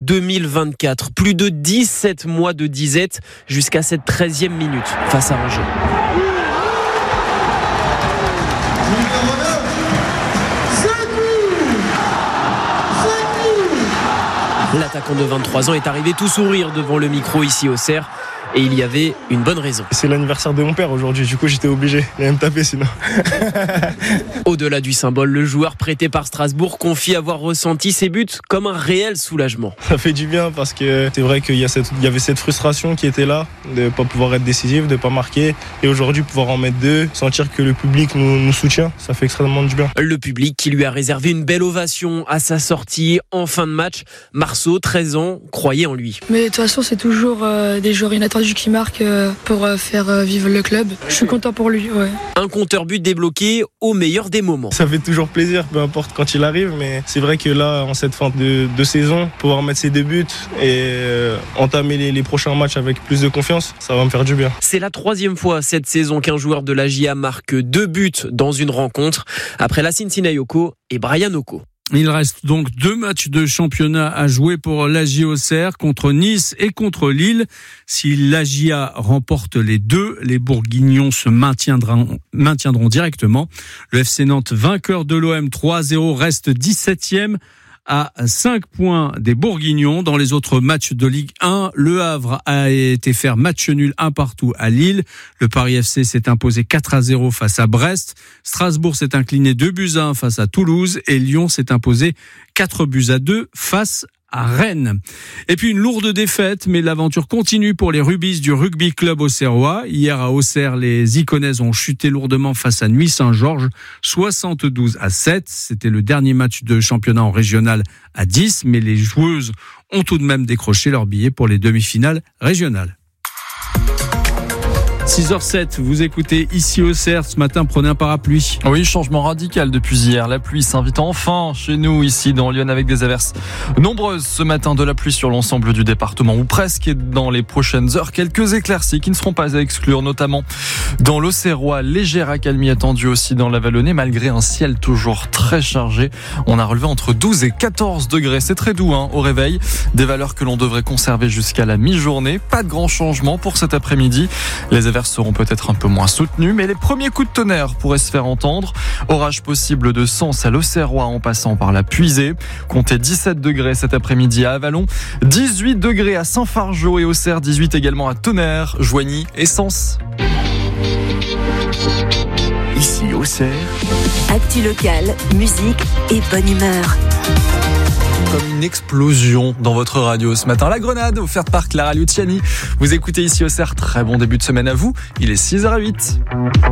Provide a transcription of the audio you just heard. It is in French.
2024. Plus de 17 mois de disette jusqu'à cette 13e minute face à Angers. L'attaquant de 23 ans est arrivé tout sourire devant le micro ici au Cerf. Et il y avait une bonne raison. C'est l'anniversaire de mon père aujourd'hui, du coup j'étais obligé. Il allait me taper sinon. Au-delà du symbole, le joueur prêté par Strasbourg confie avoir ressenti ses buts comme un réel soulagement. Ça fait du bien parce que c'est vrai qu'il y avait cette frustration qui était là, de ne pas pouvoir être décisif, de ne pas marquer. Et aujourd'hui pouvoir en mettre 2, sentir que le public nous soutient, ça fait extrêmement du bien. Le public qui lui a réservé une belle ovation à sa sortie en fin de match. Marceau, 13 ans, croyait en lui. Mais de toute façon c'est toujours des joueurs inattendus qui marque pour faire vivre le club. Je suis content pour lui. Ouais. Un compteur but débloqué au meilleur des moments. Ça fait toujours plaisir, peu importe quand il arrive, mais c'est vrai que là, en cette fin de saison, pouvoir mettre ses 2 buts et entamer les prochains matchs avec plus de confiance, ça va me faire du bien. C'est la 3e fois cette saison qu'un joueur de l'AJA marque 2 buts dans une rencontre, après Lassine Sinayoko et Brian Oko. Il reste donc 2 matchs de championnat à jouer pour l'AJA Auxerre contre Nice et contre Lille. Si l'AJA remporte les 2, les Bourguignons se maintiendront directement. Le FC Nantes, vainqueur de l'OM 3-0, reste 17e. À 5 points des Bourguignons. Dans les autres matchs de Ligue 1, Le Havre a été faire match nul 1-1 à Lille. Le Paris FC s'est imposé 4-0 face à Brest. Strasbourg s'est incliné 2-1 face à Toulouse et Lyon s'est imposé 4-2 face à Rennes. Et puis une lourde défaite, mais l'aventure continue pour les Rubis du rugby club auxerrois. Hier à Auxerre, les Iconaises ont chuté lourdement face à Nuit Saint-Georges, 72-7. C'était le dernier match de championnat en régional à 10, mais les joueuses ont tout de même décroché leur billet pour les demi-finales régionales. 6h07, vous écoutez ici au Cerf. Ce matin, prenez un parapluie. Oui, changement radical depuis hier. La pluie s'invite enfin chez nous, ici dans Lyon, avec des averses nombreuses ce matin. De la pluie sur l'ensemble du département, ou presque. Et dans les prochaines heures, quelques éclaircies qui ne seront pas à exclure, notamment dans l'Auxerrois. Légère accalmie attendue aussi dans la Vallonnée, malgré un ciel toujours très chargé. On a relevé entre 12 et 14 degrés. C'est très doux au réveil. Des valeurs que l'on devrait conserver jusqu'à la mi-journée. Pas de grand changement pour cet après-midi. Les averses seront peut-être un peu moins soutenues, mais les premiers coups de tonnerre pourraient se faire entendre. Orage possible de Sens à l'Auxerrois en passant par la Puisée. Comptez 17 degrés cet après-midi à Avallon, 18 degrés à Saint-Fargeau et Auxerre, 18 également à Tonnerre, Joigny et Sens. Ici Auxerre. Actu locale, musique et bonne humeur. Comme une explosion dans votre radio ce matin. La Grenade, offerte par Clara Luciani. Vous écoutez ici au Cerf. Très bon début de semaine à vous. Il est 6h08.